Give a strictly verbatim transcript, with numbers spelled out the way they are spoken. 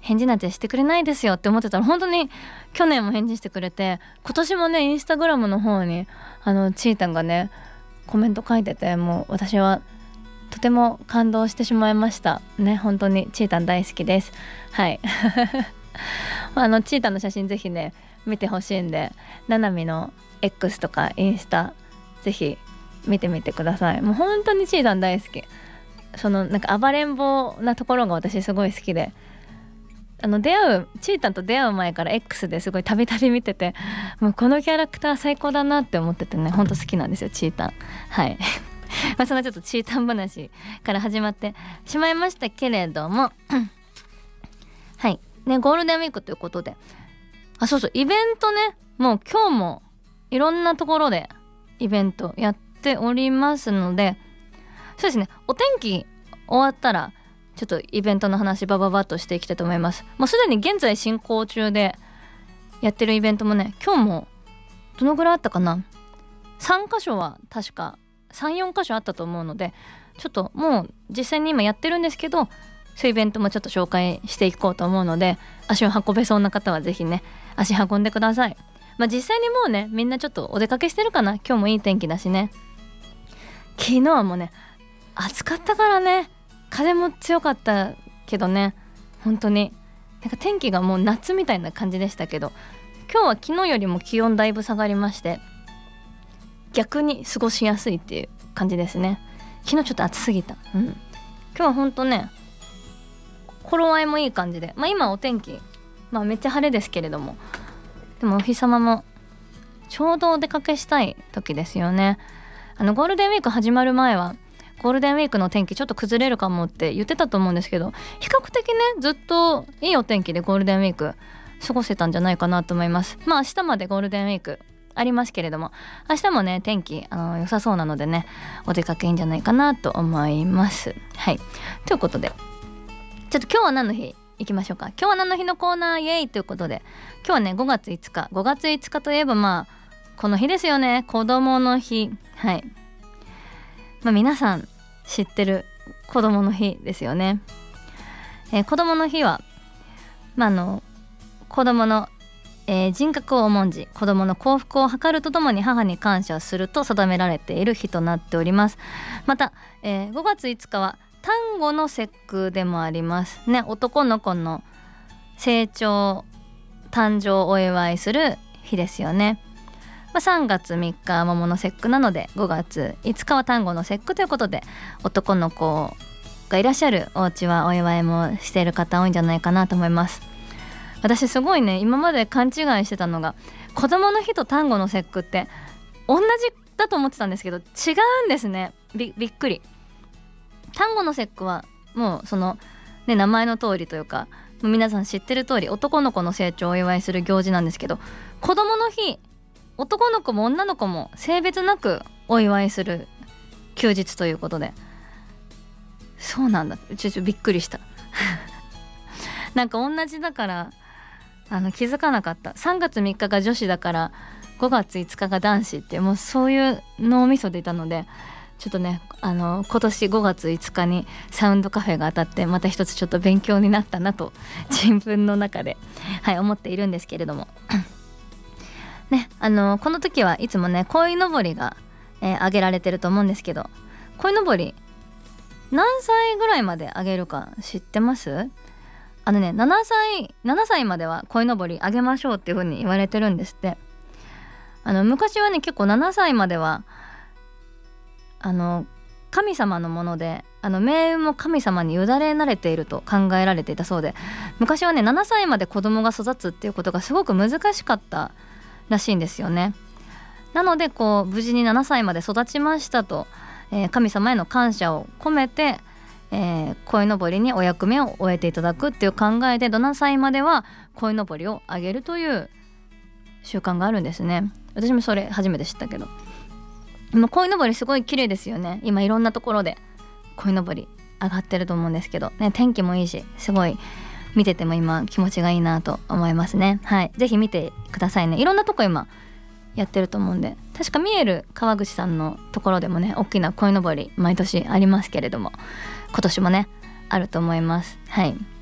返事なんてしてくれないですよって思ってたら、本当に去年も返事してくれて、今年もねインスタグラムの方にあのちーたんがねコメント書いてて、もう私はとても感動してしまいましたね。本当にちーたん大好きです。はいあのちーたんの写真ぜひね見てほしいんで、ななみの X とかインスタぜひ見てみてください。もう本当にちーたん大好き。そのなんか暴れん坊なところが私すごい好きで、あの出会うちーたんと出会う前から X ですごいたびたび見てて、もうこのキャラクター最高だなって思っててね、ほんと好きなんですよちーたん。はいまあそんなちょっとちーたん話から始まってしまいましたけれどもはいね、ゴールデンウィークということで、あそうそうイベントね、もう今日もいろんなところでイベントやっておりますので、そうですね、お天気終わったらちょっとイベントの話バババッとしていきたいと思います。もうすでに現在進行中でやってるイベントもね、今日もどのぐらいあったかな、さんかしょは確かさん、よんかしょあったと思うので、ちょっともう実際に今やってるんですけど、そういうイベントもちょっと紹介していこうと思うので、足を運べそうな方はぜひね足運んでください。まあ実際にもうねみんなちょっとお出かけしてるかな。今日もいい天気だしね。昨日はもうね暑かったからね、風も強かったけどね、本当になんか天気がもう夏みたいな感じでしたけど、今日は昨日よりも気温だいぶ下がりまして、逆に過ごしやすいっていう感じですね。昨日ちょっと暑すぎた、うん、今日は本当ね頃合いもいい感じで、まあ今お天気まあめっちゃ晴れですけれども、でもお日様もちょうどお出かけしたい時ですよね。あのゴールデンウィーク始まる前はゴールデンウィークの天気ちょっと崩れるかもって言ってたと思うんですけど、比較的ねずっといいお天気でゴールデンウィーク過ごせたんじゃないかなと思います。まあ明日までゴールデンウィークありますけれども、明日もね天気あの良さそうなのでね、お出かけいいんじゃないかなと思います。はいということで、ちょっと今日は何の日いきましょうか。今日は何の日のコーナーイエイということで、今日はねごがついつか、ごがついつかといえばまあこの日ですよね、子供の日。はい、まあ、皆さん知ってる子供の日ですよね。えー、子供の日は、まあ、あの子供の、えー、人格を重んじ、子供の幸福を図るとともに母に感謝すると定められている日となっております。また、えー、ごがついつかは端午の節句でもありますね。男の子の成長誕生をお祝いする日ですよね。まあ、さんがつみっかは桃の節句なので、ごがついつかは端午の節句ということで、男の子がいらっしゃるお家はお祝いもしている方多いんじゃないかなと思います。私すごいね今まで勘違いしてたのが、子供の日と端午の節句って同じだと思ってたんですけど違うんですね。 び, びっくり。端午の節句はもうその、ね、名前の通りというかもう皆さん知ってる通り男の子の成長をお祝いする行事なんですけど、子供の日男の子も女の子も性別なくお祝いする休日ということで、そうなんだ、ちょちょびっくりしたなんか同じだからあの気づかなかった。さんがつみっかが女子だからごがついつかが男子って、もうそういう脳みそでいたので、ちょっとねあの今年ごがついつかにサウンドカフェが当たってまた一つちょっと勉強になったなと自分の中で、はい、思っているんですけれどもね、あのこの時はいつもね鯉のぼりが、えー、挙げられてると思うんですけど、鯉のぼり何歳ぐらいまであげるか知ってます？あのねななさいななさいまでは鯉のぼりあげましょうっていう風に言われてるんですって。あの昔はね結構ななさいまではあの神様のもので、あの命運も神様に委ねられていると考えられていたそうで、昔はねななさいまで子供が育つっていうことがすごく難しかったらしいんですよね。なのでこう無事にななさいまで育ちましたと、えー、神様への感謝を込めて、えー、鯉のぼりにお役目を終えていただくっていう考えで、ななさいまでは鯉のぼりをあげるという習慣があるんですね。私もそれ初めて知ったけど、今鯉のぼりすごい綺麗ですよね。今いろんなところで鯉のぼり上がってると思うんですけど、ね、天気もいいしすごい見てても今気持ちがいいなと思いますね。はい、ぜひ見てくださいね。いろんなとこ今やってると思うんで、確か見える川口さんのところでもね大きな鯉のぼり毎年ありますけれども、今年もねあると思います。はい